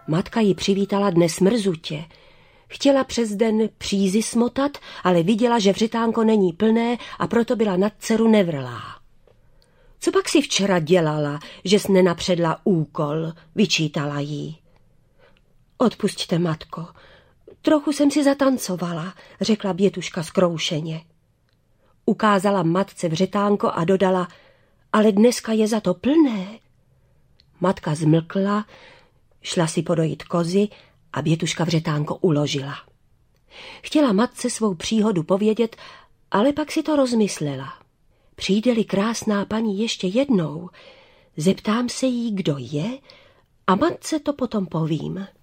Matka ji přivítala dnes mrzutě. Chtěla přes den přízy smotat, ale viděla, že vřetánko není plné a proto byla nad dceru nevrlá. Co pak si včera dělala, že jsi nenapředla úkol, vyčítala jí. Odpusťte, matko, trochu jsem si zatancovala, řekla Bětuška zkroušeně. Ukázala matce vřetánko a dodala, ale dneska je za to plné. Matka zmlkla, šla si podojit kozy a Bětuška vřetánko uložila. Chtěla matce svou příhodu povědět, ale pak si to rozmyslela. Přijde-li krásná paní ještě jednou, zeptám se jí, kdo je, a matce to potom povím.